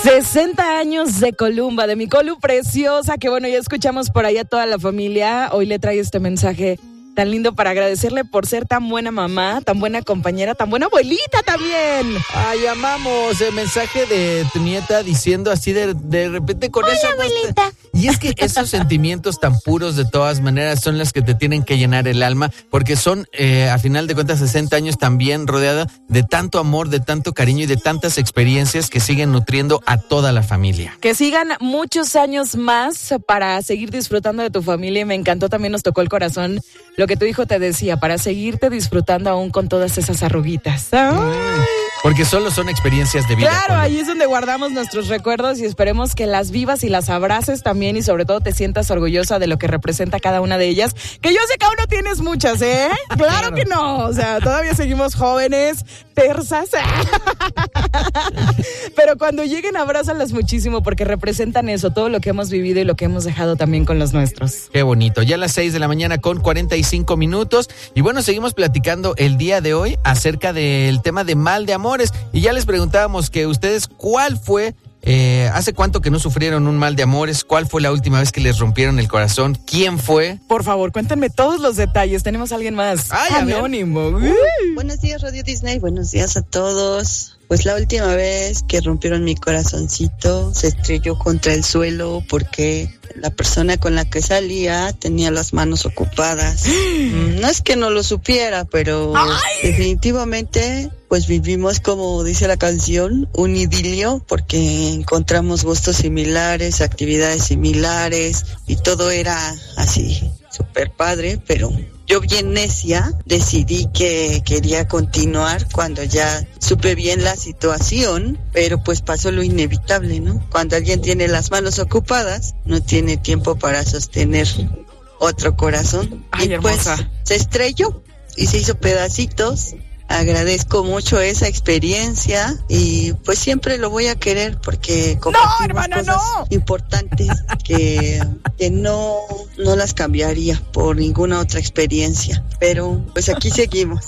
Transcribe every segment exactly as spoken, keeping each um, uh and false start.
sesenta años de Columba, de mi Colu preciosa, que bueno, ya escuchamos por ahí a toda la familia. Hoy le trae este mensaje tan lindo para agradecerle por ser tan buena mamá, tan buena compañera, tan buena abuelita también. Ay, amamos el mensaje de tu nieta diciendo así de, de repente con Hola, esa abuelita. Y es que esos sentimientos tan puros de todas maneras son los que te tienen que llenar el alma, porque son, eh, a final de cuentas, sesenta años también rodeada de tanto amor, de tanto cariño y de tantas experiencias que siguen nutriendo a toda la familia. Que sigan muchos años más para seguir disfrutando de tu familia, y me encantó, también nos tocó el corazón lo que tu hijo te decía, para seguirte disfrutando aún con todas esas arruguitas. ¡Ay! Porque solo son experiencias de vida. Claro, ahí es donde guardamos nuestros recuerdos y esperemos que las vivas y las abraces también, y sobre todo te sientas orgullosa de lo que representa cada una de ellas. Que yo sé que aún no tienes muchas, ¿eh? Claro, claro que no, o sea, todavía seguimos jóvenes, tersas. Pero cuando lleguen, abrázalas muchísimo porque representan eso, todo lo que hemos vivido y lo que hemos dejado también con los nuestros. Qué bonito, ya a las seis de la mañana con cuarenta y cinco minutos. Y bueno, seguimos platicando el día de hoy acerca del tema de mal de amores. Y ya les preguntábamos que ustedes, ¿cuál fue, eh, hace cuánto que no sufrieron un mal de amores? ¿Cuál fue la última vez que les rompieron el corazón? ¿Quién fue? Por favor, cuéntenme todos los detalles. Tenemos a alguien más. Ay, anónimo. Uh, buenos días, Radio Disney. Buenos días a todos. Pues la última vez que rompieron mi corazoncito se estrelló contra el suelo porque la persona con la que salía tenía las manos ocupadas. No es que no lo supiera, pero ¡ay! Definitivamente pues vivimos, como dice la canción, un idilio, porque encontramos gustos similares, actividades similares y todo era así súper padre, pero yo bien necia decidí que quería continuar cuando ya supe bien la situación, pero pues pasó lo inevitable, ¿no? Cuando alguien tiene las manos ocupadas, no tiene tiempo para sostener otro corazón. Ay, y hermosa. Pues se estrelló y se hizo pedacitos. Agradezco mucho esa experiencia y pues siempre lo voy a querer porque compartimos no, hermana, cosas no. importantes que, que no, no las cambiaría por ninguna otra experiencia. Pero pues aquí seguimos.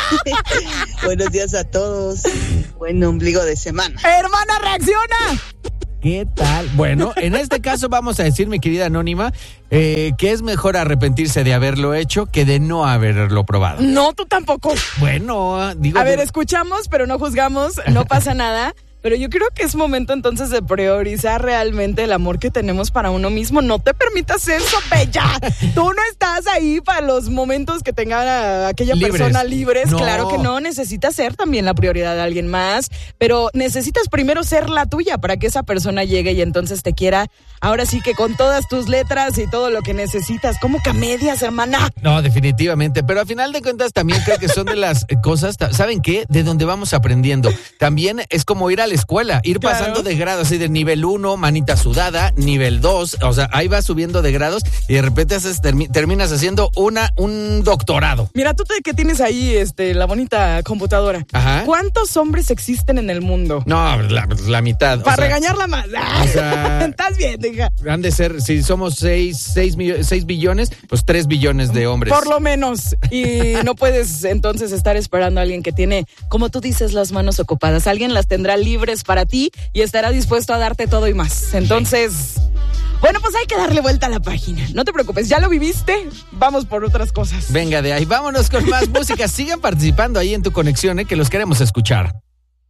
Buenos días a todos. Buen ombligo de semana. Hermana, reacciona. ¿Qué tal? Bueno, en este caso vamos a decir, mi querida Anónima, eh, que es mejor arrepentirse de haberlo hecho que de no haberlo probado. No, tú tampoco. Bueno, digo... A ver, de... escuchamos, pero no juzgamos, no pasa nada. Pero yo creo que es momento entonces de priorizar realmente el amor que tenemos para uno mismo. No te permitas eso, bella. Tú no estás ahí para los momentos que tenga a aquella libres. persona libres. No. Claro que no, necesitas ser también la prioridad de alguien más. Pero necesitas primero ser la tuya para que esa persona llegue y entonces te quiera. Ahora sí que con todas tus letras y todo lo que necesitas. ¿Cómo que a medias, hermana? No, definitivamente. Pero a final de cuentas también creo que son de las cosas, ¿saben qué? De donde vamos aprendiendo. También es como ir al escuela, ir claro. pasando de grados, así de nivel uno, manita sudada, nivel dos, o sea, ahí vas subiendo de grados y de repente haces, termi- terminas haciendo una un doctorado. Mira, tú te, que tienes ahí este la bonita computadora. Ajá. ¿Cuántos hombres existen en el mundo? No, la, la mitad. Para o sea, regañarla más. O sea, estás bien, hija. Han de ser, si somos seis, seis, millo- seis billones, pues tres billones de hombres. Por lo menos. Y no puedes entonces estar esperando a alguien que tiene, como tú dices, las manos ocupadas. Alguien las tendrá libres para ti y estará dispuesto a darte todo y más. Entonces, sí. Bueno, pues hay que darle vuelta a la página. No te preocupes, ya lo viviste. Vamos por otras cosas. Venga de ahí, vámonos con más música. Sigan participando ahí en tu conexión, ¿eh? Que los queremos escuchar.